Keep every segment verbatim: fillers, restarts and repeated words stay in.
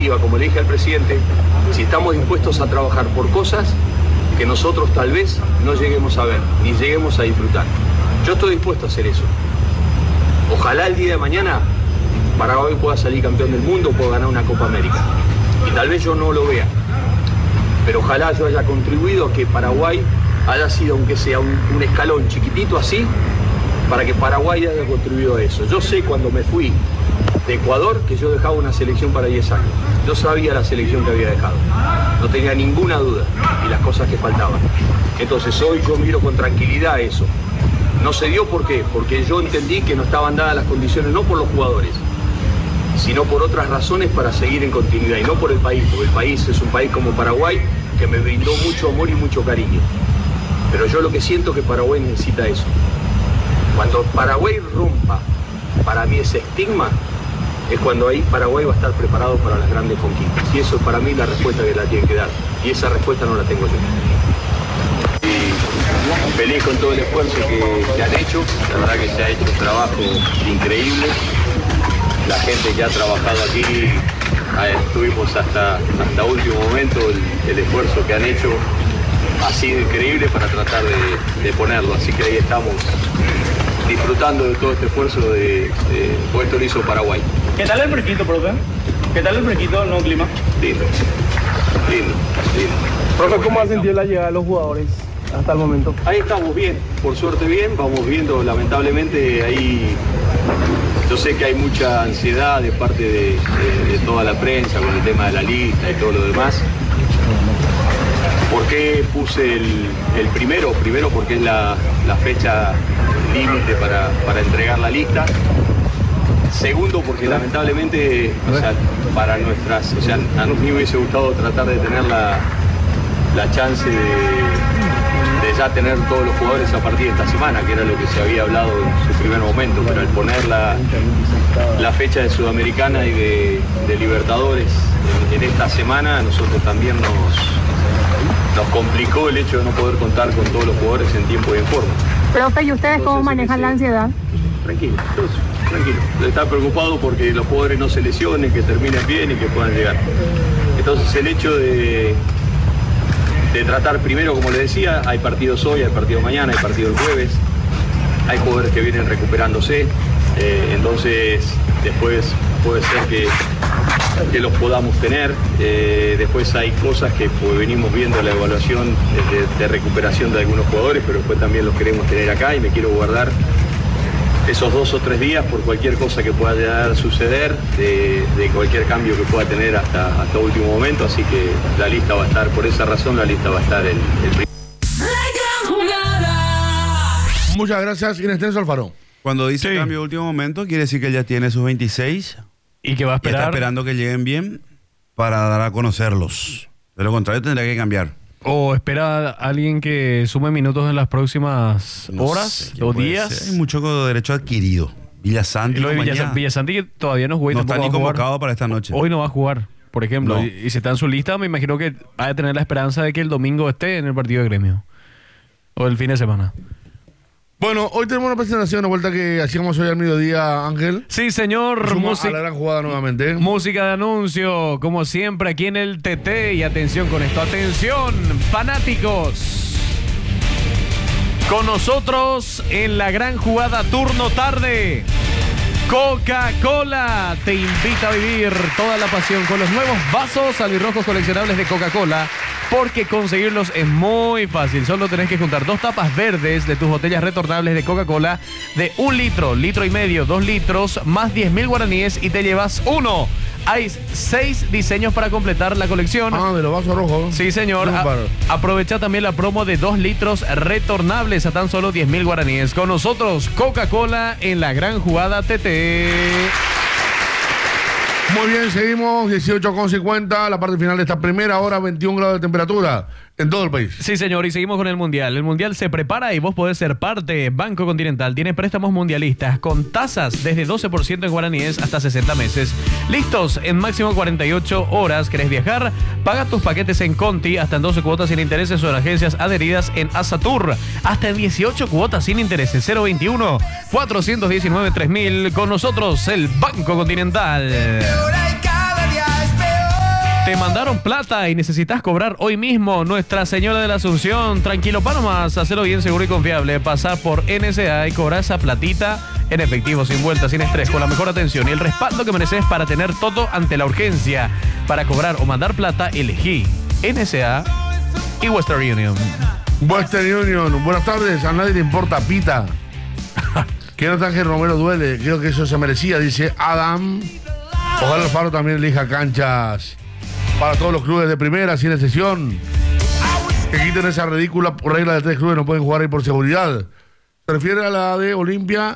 Como le dije al presidente, si estamos dispuestos a trabajar por cosas que nosotros tal vez no lleguemos a ver, ni lleguemos a disfrutar. Yo estoy dispuesto a hacer eso. Ojalá el día de mañana Paraguay pueda salir campeón del mundo, pueda ganar una Copa América. Y tal vez yo no lo vea, pero ojalá yo haya contribuido a que Paraguay haya sido, aunque sea un, un escalón chiquitito así, para que Paraguay haya contribuido a eso. Yo sé cuando me fui de Ecuador que yo dejaba una selección para diez años. Yo sabía la selección que había dejado. No tenía ninguna duda y las cosas que faltaban. Entonces hoy yo miro con tranquilidad eso. No se dio ¿por qué? Porque yo entendí que no estaban dadas las condiciones, no por los jugadores, sino por otras razones para seguir en continuidad y no por el país, porque el país es un país como Paraguay que me brindó mucho amor y mucho cariño. Pero yo lo que siento es que Paraguay necesita eso. Cuando Paraguay rompa para mí ese estigma, es cuando ahí Paraguay va a estar preparado para las grandes conquistas. Y eso es para mí la respuesta que la tienen que dar. Y esa respuesta no la tengo yo. Y feliz con todo el esfuerzo que, que han hecho. La verdad que se ha hecho un trabajo increíble. La gente que ha trabajado aquí, estuvimos hasta, hasta último momento, el, el esfuerzo que han hecho ha sido increíble para tratar de, de ponerlo. Así que ahí estamos disfrutando de todo este esfuerzo de, de pues esto lo hizo Paraguay. ¿Qué tal el fresquito, profe? ¿Qué tal el fresquito, el nuevo clima? Lindo, lindo, lindo. Profe, ¿cómo ha sentido la llegada de los jugadores hasta el momento? Ahí estamos bien, por suerte bien, vamos viendo, lamentablemente ahí yo sé que hay mucha ansiedad de parte de, de, de toda la prensa con el tema de la lista y todo lo demás. ¿Por qué puse el, el primero? Primero porque es la, la fecha límite para, para entregar la lista. Segundo porque lamentablemente, o sea, para nuestras, o sea, a mí me hubiese gustado tratar de tener la, la chance de, de ya tener todos los jugadores a partir de esta semana, que era lo que se había hablado en su primer momento, pero al poner la, la fecha de Sudamericana y de, de Libertadores en, en esta semana, a nosotros también nos, nos complicó el hecho de no poder contar con todos los jugadores en tiempo y en forma. Profe, ¿y ustedes cómo manejan la ansiedad? Tranquilo, todos, tranquilo. Está preocupado porque los jugadores no se lesionen, que terminen bien y que puedan llegar. Entonces el hecho de, de tratar primero, como le decía, hay partidos hoy, hay partidos mañana, hay partidos el jueves, hay jugadores que vienen recuperándose, eh, entonces después puede ser que, que los podamos tener. Eh, después hay cosas que pues, venimos viendo la evaluación de, de recuperación de algunos jugadores, pero después también los queremos tener acá y me quiero guardar esos dos o tres días por cualquier cosa que pueda llegar a suceder, de, de cualquier cambio que pueda tener hasta, hasta último momento, así que la lista va a estar, por esa razón la lista va a estar el, el... Muchas gracias, Inés Alfaro. Cuando dice Sí. cambio de último momento, quiere decir que él ya tiene sus veintiséis Y que va a y está esperar. esperando que lleguen bien para dar a conocerlos. De lo contrario, tendría que cambiar. O espera a alguien que sume minutos en las próximas No horas sé quién o puede días. ser. Hay mucho derecho adquirido. Villasanti, Y lo de compañía, Villasan- Villasanti que todavía no juega y no está tampoco ni va a jugar. convocado para esta noche. Hoy no va a jugar, por ejemplo. No. Y, y si está en su lista, me imagino que va a tener la esperanza de que el domingo esté en el partido de Gremio. O el fin de semana. Bueno, hoy tenemos una presentación, una vuelta que hacíamos hoy al mediodía, Ángel. Sí, señor. Suma a Música- la gran jugada nuevamente. Música de anuncio, como siempre aquí en el T T. Y atención con esto, atención, fanáticos. Con nosotros en la gran jugada turno tarde, Coca-Cola te invita a vivir toda la pasión con los nuevos vasos albirrojos coleccionables de Coca-Cola, porque conseguirlos es muy fácil. Solo tenés que juntar dos tapas verdes de tus botellas retornables de Coca-Cola de un litro, litro y medio, dos litros, más diez mil guaraníes y te llevas uno. Hay seis diseños para completar la colección. Ah, de los vasos rojos. Sí, señor. No, A- para. aprovecha también la promo de dos litros retornables a tan solo diez mil guaraníes. Con nosotros, Coca-Cola en la gran jugada T T. Muy bien, seguimos, dieciocho con cincuenta, la parte final de esta primera hora, veintiún grados de temperatura en todo el país. Sí, señor, y seguimos con el Mundial. El Mundial se prepara y vos podés ser parte. Banco Continental tiene préstamos mundialistas con tasas desde doce por ciento en guaraníes hasta sesenta meses. Listos en máximo cuarenta y ocho horas. ¿Querés viajar? Paga tus paquetes en Conti hasta en doce cuotas sin intereses o en agencias adheridas en Asatur. Hasta en dieciocho cuotas sin intereses. cero veintiuno, cuatrocientos diecinueve, tres mil. Con nosotros, el Banco Continental. mandaron plata y necesitas cobrar hoy mismo, Nuestra Señora de la Asunción, tranquilo, para nomás, hacerlo bien, seguro y confiable, pasar por N S A y cobrar esa platita en efectivo, sin vuelta, sin estrés, con la mejor atención y el respaldo que mereces para tener todo ante la urgencia. Para cobrar o mandar plata, elegí N S A y Western Union. Western Union, buenas tardes, a nadie le importa pita. Que no tan que Romero duele, creo que eso se merecía, dice Adam. Ojalá el Faro también elija canchas para todos los clubes de primera, sin excepción. Que quiten esa ridícula regla de tres clubes, no pueden jugar ahí por seguridad. Se refiere a la de Olimpia,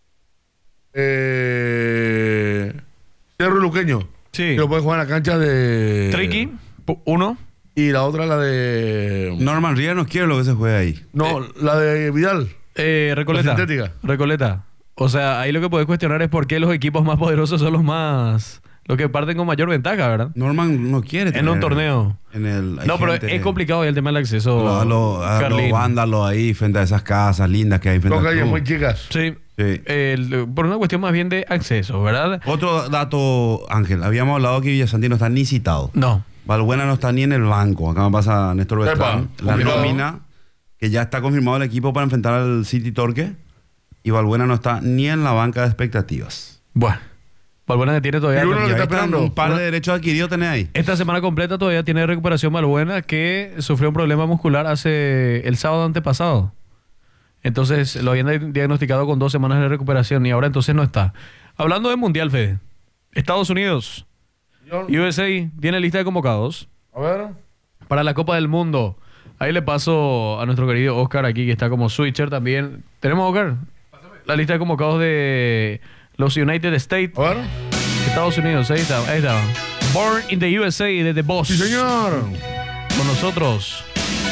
eh, Cerro Luqueño. Sí. Que no pueden jugar en la cancha de... Triqui, uno. Y la otra, la de... Norman Ría no quiere lo que se juega ahí. No, la de Vidal. Eh, Recoleta. La sintética. Recoleta. O sea, ahí lo que puedes cuestionar es por qué los equipos más poderosos son los más... Los que parten con mayor ventaja, ¿verdad? Norman no quiere En un torneo. En el, No, pero gente, es complicado el tema del acceso. A los a los vándalos ahí frente a esas casas lindas que hay frente Son al calles club. muy chicas. Sí. Sí. El- por una cuestión más bien de acceso, ¿verdad? Otro dato, Ángel. Habíamos hablado que Villasanti no está ni citado. No. Valbuena no está ni en el banco. Acá me pasa Néstor Beltrán. Epa, La complicado. nómina, que ya está confirmado el equipo para enfrentar al City Torque. Y Valbuena no está ni en la banca de expectativas. Bueno. Valbuena que tiene todavía... Y uno lo Y que ahí está están esperando. un par Una- de derechos adquiridos tenés ahí. Esta semana completa todavía tiene recuperación Valbuena, que sufrió un problema muscular hace el sábado antepasado. Entonces lo habían diagnosticado con dos semanas de recuperación y ahora entonces no está. Hablando de Mundial, Fede. Estados Unidos, U S A, tiene lista de convocados A ver. para la Copa del Mundo. Ahí le paso a nuestro querido Oscar aquí, que está como switcher también. ¿Tenemos, Oscar? La lista de convocados de los United States. A ver. Estados Unidos, ahí está, ahí está. Born in the U S A de The Boss. Sí, señor. Con nosotros.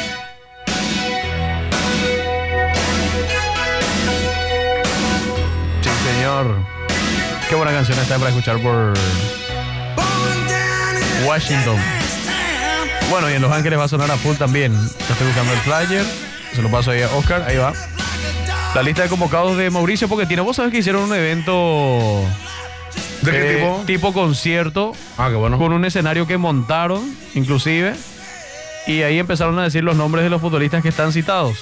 Sí, señor. Qué buena canción esta para escuchar por Washington. Bueno, y en Los Ángeles va a sonar a full también. Ya estoy buscando el flyer. Se lo paso ahí a Oscar. Ahí va. La lista de convocados de Mauricio Pochettino. Vos sabés que hicieron un evento... ¿De qué eh, tipo? Tipo concierto. Ah, qué bueno. Con un escenario que montaron, inclusive. Y ahí empezaron a decir los nombres de los futbolistas que están citados.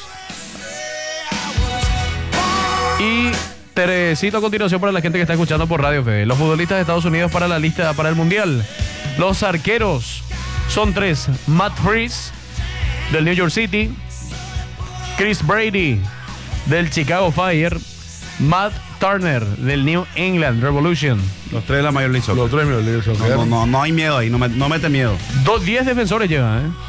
Y te cito a continuación para la gente que está escuchando por Radio Fede. Los futbolistas de Estados Unidos para la lista para el Mundial. Los arqueros son tres. Matt Freese, del New York City. Chris Brady, del Chicago Fire. Matt Turner, del New England Revolution. Los tres de la Major League Soccer. Los tres me olvidé. No, no, no, no hay miedo ahí, no, me, no mete miedo. Dos, diez defensores llevan, ¿eh?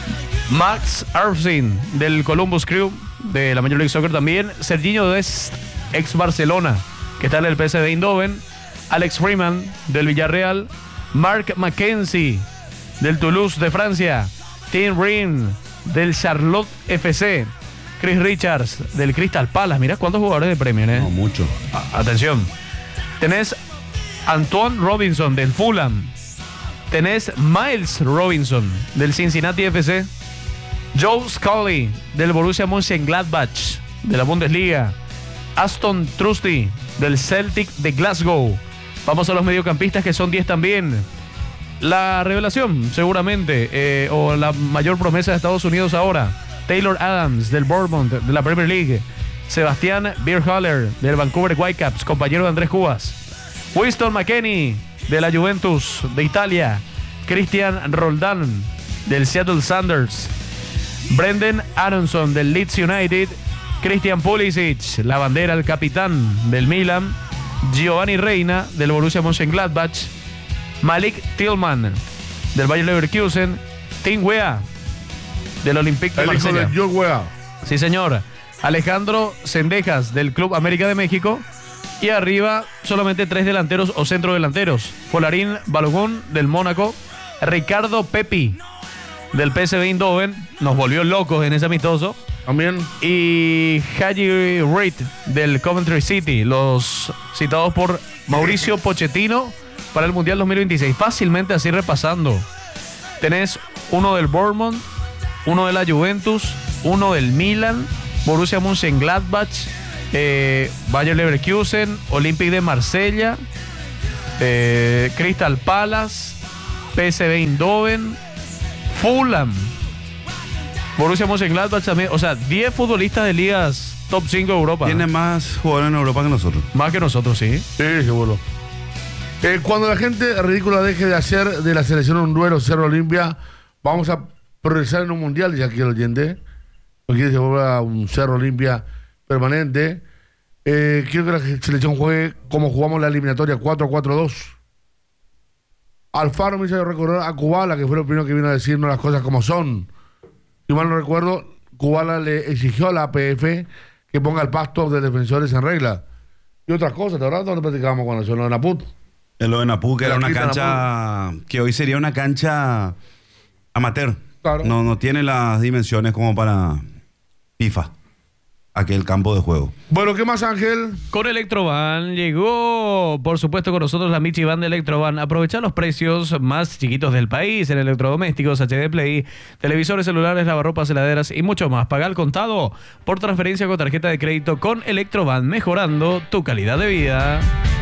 Max Arfsin, del Columbus Crew, de la Major League Soccer también. Serginho Dest, ex Barcelona, que está en el P S V Eindhoven. Alex Freeman, del Villarreal. Mark McKenzie, del Toulouse de Francia. Tim Rin, del Charlotte F C. Chris Richards, del Crystal Palace. Mirá cuántos jugadores de Premier, ¿eh? No, mucho. A- atención. Tenés Antoine Robinson, del Fulham. Tenés Miles Robinson, del Cincinnati F C. Joe Scully, del Borussia Mönchengladbach, de la Bundesliga. Aston Trusty, del Celtic de Glasgow. Vamos a los mediocampistas, que son diez también. La revelación, seguramente, eh, o la mayor promesa de Estados Unidos ahora. Taylor Adams, del Bournemouth, de la Premier League. Sebastián Bierhaller, del Vancouver Whitecaps, compañero de Andrés Cubas. Winston McKennie, de la Juventus de Italia. Christian Roldan, del Seattle Sounders. Brendan Aronson, del Leeds United. Christian Pulisic, la bandera, el capitán del Milan. Giovanni Reina, del Borussia Mönchengladbach. Malik Tillman, del Bayer Leverkusen. Tim Weah, del Olympique de El hijo Marsella. de Joe Wea. Sí, señor. Alejandro Sendejas, del Club América de México. Y arriba, solamente tres delanteros o centrodelanteros. Folarín Balogun, del Mónaco. Ricardo Pepi, del P S V Eindhoven. Nos volvió locos en ese amistoso. También. Y Haji Reid, del Coventry City. Los citados por Mauricio Pochettino para el Mundial dos mil veintiséis. Fácilmente así repasando. Tenés uno del Bournemouth, uno de la Juventus, uno del Milan, Borussia Mönchengladbach, eh, Bayer Leverkusen, Olympique de Marsella, eh, Crystal Palace, P S V Eindhoven, Fulham, Borussia Mönchengladbach también. O sea, diez futbolistas de ligas top cinco de Europa. Tiene más jugadores en Europa que nosotros. Más que nosotros, sí. Sí, seguro. Eh, cuando la gente ridícula deje de hacer de la selección un duelo Cerro Olimpia, vamos a progresar en un mundial, ya que el oyente no quiere que se vuelva un Cerro Olimpia permanente. Eh, quiero que la selección juegue como jugamos la eliminatoria cuatro cuatro dos. Alfaro me hizo recordar a Kubala, que fue el primero que vino a decirnos las cosas como son. Si mal no recuerdo, Kubala le exigió a la A P F que ponga el pasto de defensores en regla. Y otras cosas, ¿te acuerdas dónde platicábamos cuando sonó en Naput? En lo de Naput, que La era una quita cancha que hoy sería una cancha amateur. Claro. No, no tiene las dimensiones como para FIFA, aquel campo de juego. Bueno, ¿qué más, Ángel? Con Electrovan llegó, por supuesto, con nosotros la Michi Van de Electrovan. Aprovechar los precios más chiquitos del país en electrodomésticos, H D Play, televisores celulares, lavarropas, heladeras y mucho más. Paga al contado por transferencia con tarjeta de crédito con Electrovan, mejorando tu calidad de vida.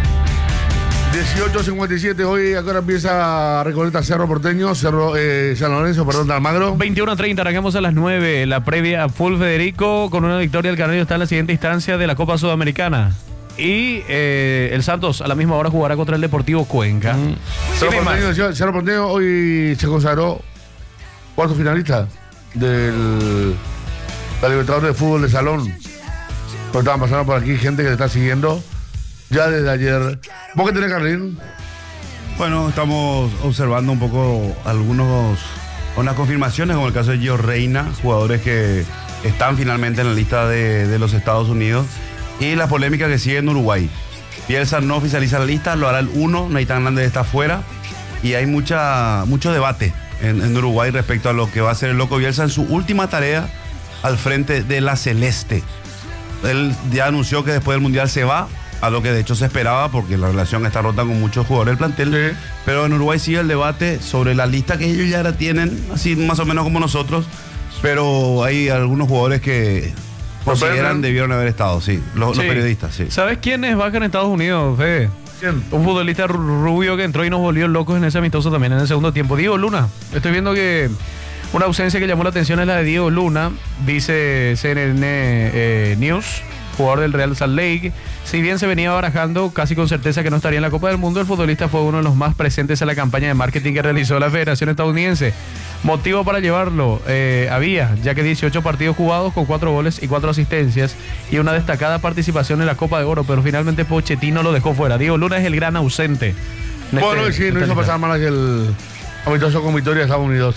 dieciocho cincuenta y siete, hoy acá empieza Recoleta Cerro Porteño, Cerro eh, San Lorenzo, perdón, de Almagro. veintiuno treinta, arrancamos a las nueve. La previa a Full Federico, con una victoria el Canario está en la siguiente instancia de la Copa Sudamericana. Y eh, el Santos a la misma hora jugará contra el Deportivo Cuenca. Mm. Cerro, Porteño, Cerro Porteño hoy se consagró cuarto finalista del la Libertadores de Fútbol de Salón. Pero estaban pasando por aquí gente que te está siguiendo ya desde ayer. ¿Vos qué tenés, Carlín? Bueno, estamos observando un poco algunos, unas confirmaciones, como el caso de Gio Reyna, jugadores que están finalmente en la lista de, de los Estados Unidos, y la polémica que sigue en Uruguay. Bielsa no oficializa la lista, lo hará el uno, Nathan Hernández está afuera, y hay mucha, mucho debate en, en Uruguay respecto a lo que va a hacer el Loco Bielsa en su última tarea al frente de la Celeste. Él ya anunció que después del Mundial se va, a lo que de hecho se esperaba, porque la relación está rota con muchos jugadores del plantel. Sí. Pero en Uruguay sigue el debate sobre la lista que ellos ya la tienen, así más o menos como nosotros, pero hay algunos jugadores que consideran debieron haber estado, sí, los, Sí. los periodistas, sí. ¿Sabes quiénes bajan en Estados Unidos, Fede? ¿Quién? Un futbolista rubio que entró y nos volvió locos en ese amistoso también en el segundo tiempo. Diego Luna. Estoy viendo que una ausencia que llamó la atención es la de Diego Luna, dice C N N eh, News, jugador del Real Salt Lake. Si bien se venía barajando casi con certeza que no estaría en la Copa del Mundo, el futbolista fue uno de los más presentes en la campaña de marketing que realizó la Federación Estadounidense. Motivo para llevarlo eh, había, ya que dieciocho partidos jugados con cuatro goles y cuatro asistencias y una destacada participación en la Copa de Oro, pero finalmente Pochettino lo dejó fuera. Diego Luna es el gran ausente. en Bueno, este- sí, en no esta hizo lista. pasar mal aquel amistoso con victoria de Estados Unidos.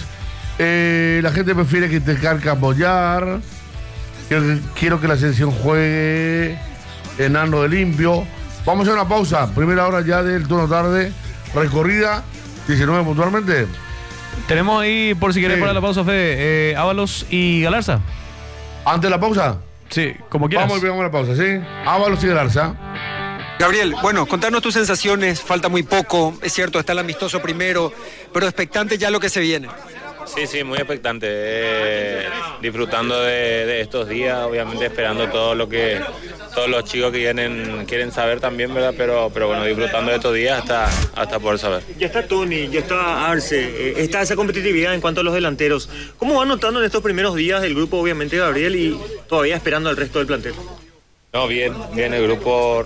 Eh, la gente prefiere criticar que apoyar. Quiero que, quiero que la selección juegue en ando de limpio. Vamos a hacer una pausa. Primera hora ya del turno tarde. Recorrida diecinueve puntualmente. Tenemos ahí, por si querés Sí. para la pausa, Fede, eh, Ábalos y Galarza. Antes de la pausa. Sí, como quieras. Vamos, vamos a la pausa, ¿sí? Ábalos y Galarza. Gabriel, bueno, contanos tus sensaciones, falta muy poco, es cierto, está el amistoso primero, pero expectante ya lo que se viene. Sí, sí, muy expectante, eh, disfrutando de, de estos días, obviamente esperando todo lo que todos los chicos que vienen quieren saber también, ¿verdad? Pero, pero bueno, disfrutando de estos días hasta, hasta poder saber. Ya está Tony, ya está Arce, eh, está esa competitividad en cuanto a los delanteros. ¿Cómo van notando en estos primeros días del grupo, obviamente, Gabriel, y todavía esperando al resto del plantel? No, bien, bien el grupo,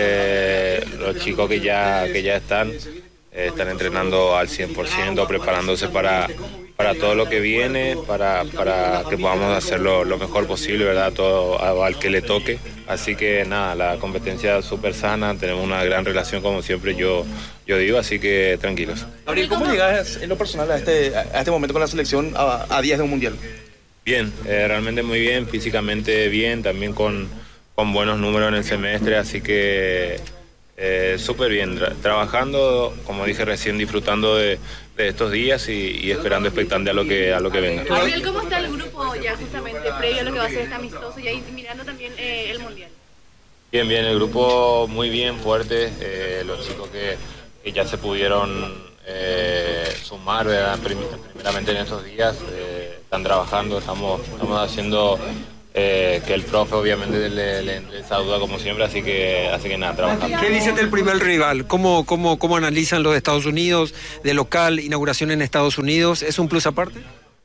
eh, los chicos que ya, que ya están, eh, están entrenando al cien por ciento, preparándose para, para todo lo que viene, para, para que podamos hacerlo lo mejor posible, ¿verdad? Todo al que le toque. Así que nada, la competencia es súper sana, tenemos una gran relación como siempre yo, yo digo, así que tranquilos. Gabriel, ¿cómo llegas en lo personal a este, a este momento con la selección a, a días de un mundial? Bien, eh, realmente muy bien, físicamente bien, también con, con buenos números en el semestre, así que eh, súper bien, Tra- trabajando, como dije recién, disfrutando de, de estos días y, y esperando expectante a lo que a lo que venga. Gabriel, ¿cómo está el grupo ya justamente previo a lo que va a ser este amistoso y ahí mirando también eh, el mundial? Bien, bien, el grupo muy bien, fuerte, eh, los chicos que, que ya se pudieron eh, sumar, ¿verdad? Prim- primeramente en estos días, eh, están trabajando, estamos, estamos haciendo eh, que el profe obviamente le, le entre esa duda como siempre, así que, así que nada, trabajando. ¿Qué dicen del primer rival? ¿Cómo, cómo, cómo analizan los de Estados Unidos, de local, inauguración en Estados Unidos? ¿Es un plus aparte?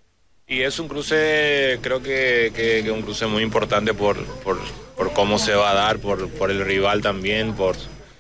Y es un cruce, creo que, que, que un cruce muy importante por, por, por cómo se va a dar, por, por el rival también, por,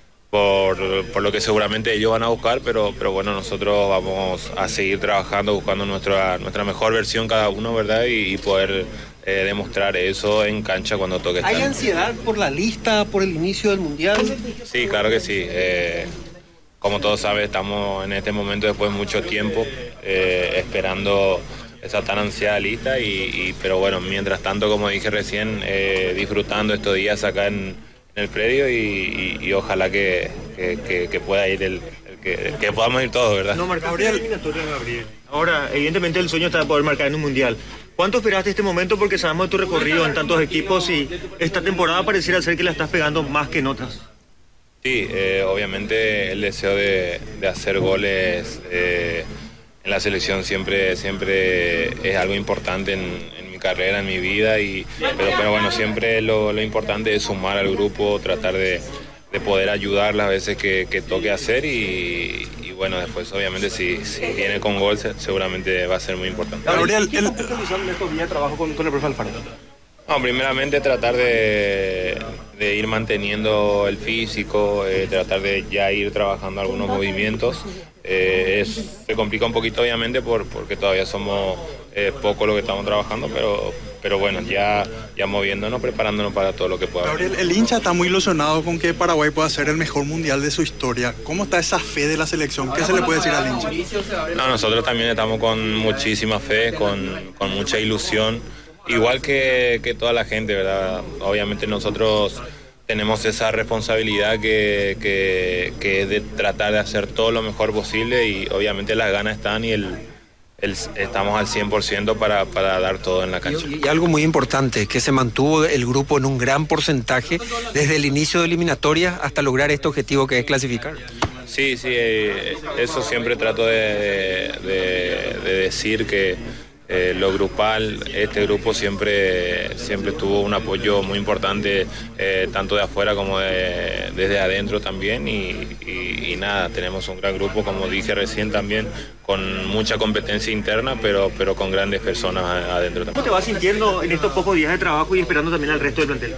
por, por lo que seguramente ellos van a buscar, pero, pero bueno, nosotros vamos a seguir trabajando, buscando nuestra, nuestra mejor versión cada uno, ¿verdad? Y, y poder eh, demostrar eso en cancha cuando toque estar. ¿Hay ansiedad por la lista, por el inicio del Mundial? Sí, claro que sí. Eh, como todos saben, estamos en este momento después de mucho tiempo eh, esperando esa tan ansiada lista, y, y, pero bueno, mientras tanto, como dije recién, eh, disfrutando estos días acá en, en el predio y, y, y ojalá que, que, que, que pueda ir el, el que, que podamos ir todos, ¿verdad? No marcaste la eliminatoria, Gabriel. Ahora, evidentemente el sueño está de poder marcar en un mundial. ¿Cuánto esperaste este momento? Porque sabemos de tu recorrido en tantos equipos y esta temporada pareciera ser que la estás pegando más que en otras. Sí, eh, obviamente el deseo de, de hacer goles eh, en la selección siempre, siempre es algo importante en, en mi carrera, en mi vida, y, pero, pero bueno, siempre lo, lo importante es sumar al grupo, tratar de, de poder ayudar las veces que, que toque hacer, y, y bueno, después obviamente si, si viene con gol seguramente va a ser muy importante. Gabriel, ¿qué está realizando en estos días de trabajo con, con el profe Alfaro? No, primeramente tratar de, de ir manteniendo el físico, eh, tratar de ya ir trabajando algunos movimientos. Eh, es, se complica un poquito obviamente por, porque todavía somos eh, poco lo que estamos trabajando, pero, pero bueno, ya, ya moviéndonos, preparándonos para todo lo que pueda haber. Gabriel, el hincha está muy ilusionado con que Paraguay pueda ser el mejor mundial de su historia. ¿Cómo está esa fe de la selección? ¿Qué se le puede decir al hincha? No, nosotros también estamos con muchísima fe, con, con mucha ilusión. Igual que, que toda la gente, ¿verdad? Obviamente nosotros tenemos esa responsabilidad que, que, que es de tratar de hacer todo lo mejor posible, y obviamente las ganas están y el, el, estamos al cien por ciento para, para dar todo en la cancha. Y, y algo muy importante, que se mantuvo el grupo en un gran porcentaje desde el inicio de eliminatoria hasta lograr este objetivo que es clasificar. Sí, sí, eh, eso siempre trato de, de, de decir que Eh, lo grupal, este grupo siempre, siempre tuvo un apoyo muy importante, eh, tanto de afuera como de, desde adentro también, y, y, y nada, tenemos un gran grupo, como dije recién también, con mucha competencia interna, pero, pero con grandes personas adentro también. ¿Cómo te vas sintiendo en estos pocos días de trabajo y esperando también al resto del plantel?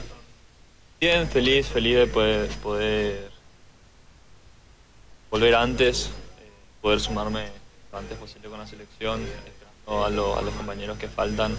Bien, feliz, feliz de poder, poder volver antes, eh, poder sumarme lo antes posible con la selección, A, lo, a los compañeros que faltan.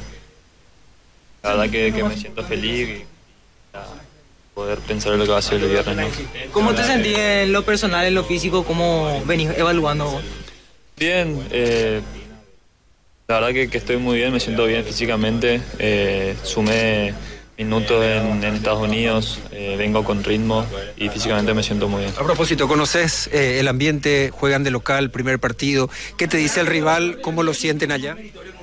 La verdad que, que me siento feliz y, y a poder pensar en lo que va a ser el viernes, ¿no? ¿Cómo te sentís en lo personal, en lo físico? ¿Cómo venís evaluando? Bien, eh, la verdad que, que estoy muy bien, me siento bien físicamente. Eh, sumé minutos en, en Estados Unidos, eh, vengo con ritmo y físicamente me siento muy bien. A propósito, ¿conoces eh, el ambiente? Juegan de local, primer partido. ¿Qué te dice el rival? ¿Cómo lo sienten allá?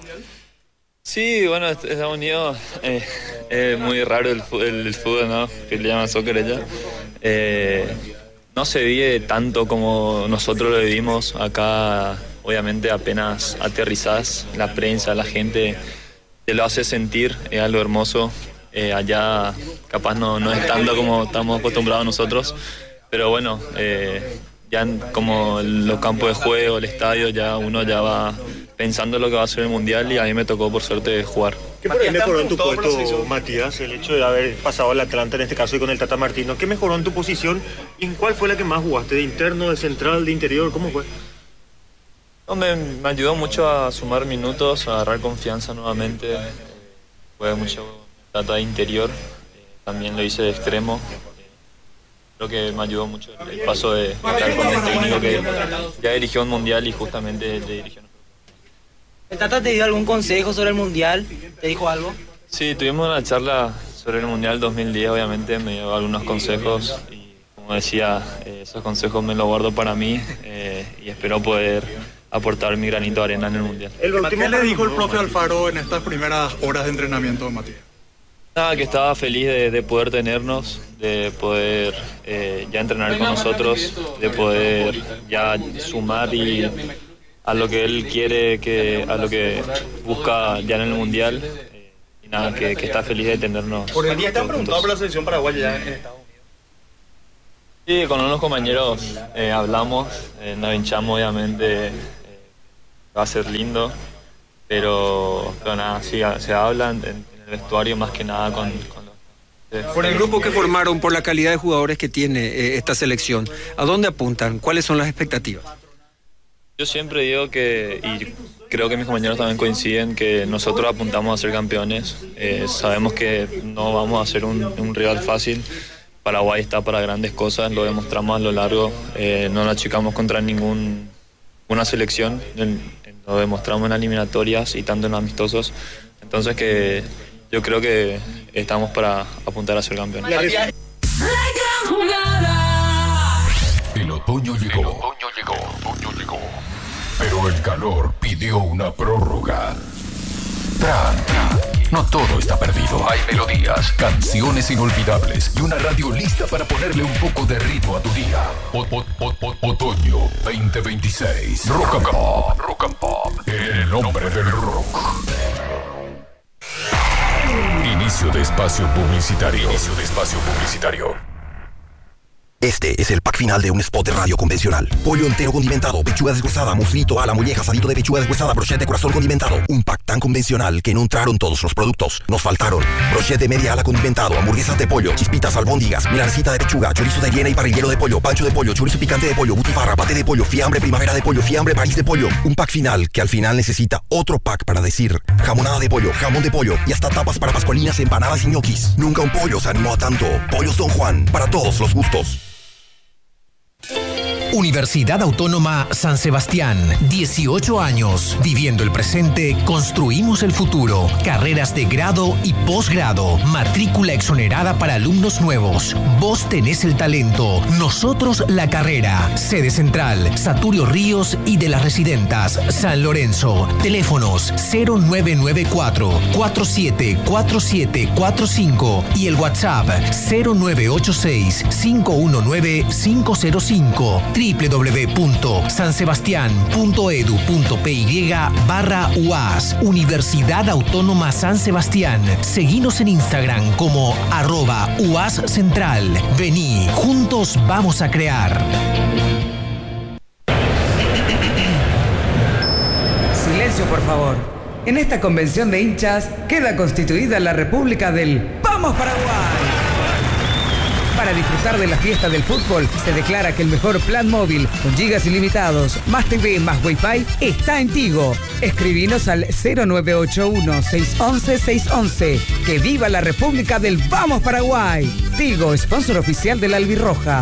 Sí, bueno, Estados Unidos eh, es muy raro el, el, el fútbol, ¿no? Que le llaman soccer allá. Eh, no se vive tanto como nosotros lo vivimos acá. Obviamente apenas aterrizás, la prensa, la gente te lo hace sentir, es algo hermoso. Eh, allá capaz no, no es tanto como estamos acostumbrados nosotros, pero bueno, eh, ya en, como los campos de juego, el estadio, ya uno ya va pensando en lo que va a ser el Mundial, y a mí me tocó por suerte jugar. ¿Qué por ahí mejoró en tu puesto, Matías, el hecho de haber pasado al Atlanta en este caso y con el Tata Martino? ¿Qué mejoró en tu posición y en cuál fue la que más jugaste? ¿De interno, de central, de interior? ¿Cómo fue? No, me, me ayudó mucho a sumar minutos, a agarrar confianza nuevamente. Eh, jugué mucho Tata de interior, eh, también lo hice de extremo. Creo que me ayudó mucho el paso de estar con un técnico que ya dirigió un mundial y justamente le dirigió. ¿El Tata te dio algún consejo sobre el mundial? ¿Te dijo algo? Sí, tuvimos una charla sobre el mundial dos mil diez, obviamente me dio algunos consejos y, como decía, eh, esos consejos me los guardo para mí eh, y espero poder aportar mi granito de arena en el mundial. ¿Qué le dijo el profe Alfaro en estas primeras horas de entrenamiento, Matías? Nada, que estaba feliz de, de poder tenernos, de poder eh, ya entrenar con nosotros, de poder ya sumar y a lo que él quiere, que a lo que busca ya en el mundial. Eh, y y nada, que, que está feliz de tenernos. Por el día están preguntando por la selección paraguaya ya en Estados Unidos. Sí, con unos compañeros eh, hablamos, eh, nos hinchamos obviamente, eh, va a ser lindo, pero, pero nada, sí, se hablan en, en el vestuario más que nada con, con los... Por el grupo que formaron, por la calidad de jugadores que tiene eh, esta selección, ¿a dónde apuntan? ¿Cuáles son las expectativas? Yo siempre digo que, y creo que mis compañeros también coinciden, que nosotros apuntamos a ser campeones. Eh, sabemos que no vamos a ser un, un rival fácil. Paraguay está para grandes cosas, lo demostramos a lo largo. Eh, no nos achicamos contra ningún, ninguna selección, lo demostramos en eliminatorias y tanto en amistosos. Entonces que yo creo que estamos para apuntar a ser campeones. El otoño llegó. El otoño llegó. El otoño llegó. Pero el calor pidió una prórroga. Tranqui, no todo está perdido. Hay melodías, canciones inolvidables y una radio lista para ponerle un poco de ritmo a tu día. O, o, o, o, otoño veinte veintiséis. Rock and Pop. Rock and Pop. En el nombre del rock. Inicio de espacio publicitario. Inicio de espacio publicitario. Este es el pack final de un spot de radio convencional. Pollo entero condimentado, pechuga deshuesada, muslito, ala, molleja, asadito de pechuga deshuesada, brochette de corazón condimentado. Un pack tan convencional que no entraron todos los productos. Nos faltaron brochette de media ala condimentado, hamburguesas de pollo, chispitas, albóndigas, milancita de pechuga, chorizo de hiena y parrillero de pollo, pancho de pollo, chorizo picante de pollo, butifarra, paté de pollo, fiambre primavera de pollo, fiambre París de pollo. Un pack final que al final necesita otro pack para decir jamonada de pollo, jamón de pollo y hasta tapas para pascualinas, empanadas y ñoquis. Nunca un pollo se animó a tanto. Pollos Don Juan, para todos los gustos. Universidad Autónoma San Sebastián, dieciocho años, viviendo el presente, construimos el futuro. Carreras de grado y posgrado, matrícula exonerada para alumnos nuevos. Vos tenés el talento, nosotros la carrera. Sede central, Saturio Ríos y de las Residentas, San Lorenzo. Teléfonos cero nueve nueve cuatro, cuatro siete cuatro siete cuatro cinco y el WhatsApp cero nueve ocho seis, cinco uno nueve, cinco cero cinco. doble u doble u doble u punto san sebastián punto edu punto p y barra U A S. Universidad Autónoma San Sebastián. Seguinos en Instagram como arroba U A S Central. Vení, juntos vamos a crear. Silencio, por favor. En esta convención de hinchas queda constituida la República del ¡Vamos Paraguay! Para disfrutar de la fiesta del fútbol, se declara que el mejor plan móvil con gigas ilimitados, más T V, más Wi-Fi, está en Tigo. Escribinos al cero nueve ocho uno, seis uno uno, seis uno uno. ¡Que viva la República del Vamos Paraguay! Tigo, sponsor oficial de la Albirroja.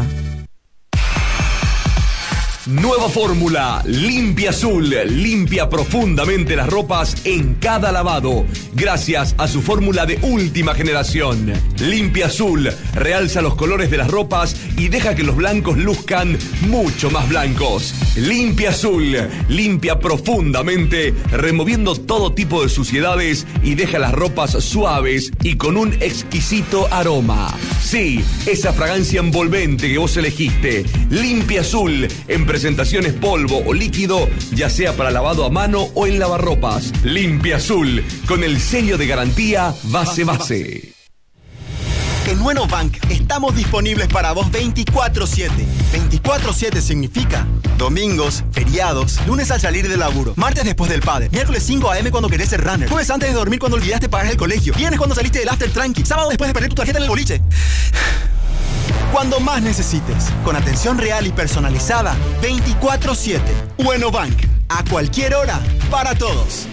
Nueva fórmula, Limpia Azul, limpia profundamente las ropas en cada lavado, gracias a su fórmula de última generación. Limpia Azul, realza los colores de las ropas y deja que los blancos luzcan mucho más blancos. Limpia Azul, limpia profundamente, removiendo todo tipo de suciedades y deja las ropas suaves y con un exquisito aroma. Sí, esa fragancia envolvente que vos elegiste. Limpia Azul, en presentaciones polvo o líquido, ya sea para lavado a mano o en lavarropas. Limpia Azul, con el sello de garantía Base Base. En Nueno Bank estamos disponibles para vos veinticuatro siete. veinticuatro siete significa domingos, feriados, lunes al salir del laburo, martes después del padre, miércoles cinco a eme cuando querés ser runner, jueves antes de dormir cuando olvidaste pagar el colegio, viernes cuando saliste del after tranqui, sábado después de perder tu tarjeta en el boliche. Cuando más necesites, con atención real y personalizada, veinticuatro siete. Nueno Bank, a cualquier hora, para todos.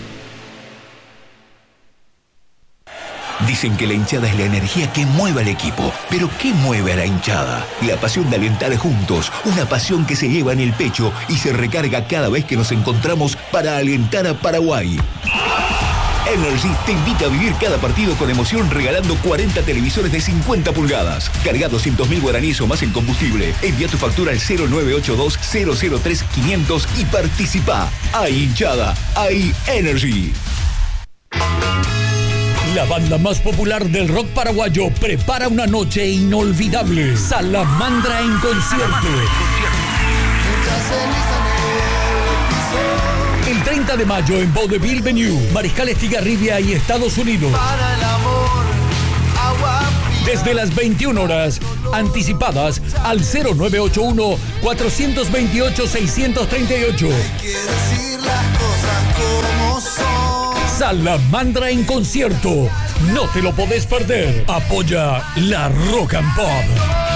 Dicen que la hinchada es la energía que mueve al equipo. ¿Pero qué mueve a la hinchada? La pasión de alentar juntos. Una pasión que se lleva en el pecho y se recarga cada vez que nos encontramos para alentar a Paraguay. Energy te invita a vivir cada partido con emoción regalando cuarenta televisores de cincuenta pulgadas. Carga doscientos mil guaraníes o más en combustible. Envía tu factura al cero nueve ocho dos, cero cero tres, quinientos y participa. Hay hinchada, hay Energy. La banda más popular del rock paraguayo prepara una noche inolvidable. Salamandra en concierto. El treinta de mayo en Vaudeville Venue, Mariscal Estigarribia y Estados Unidos. Para el amor, agua fría. Desde las veintiuna horas, anticipadas al cero nueve ocho uno, cuatro dos ocho, seis tres ocho. Hay que decir las cosas como son. Salamandra en concierto. No te lo podés perder. Apoya la Rock and Pop.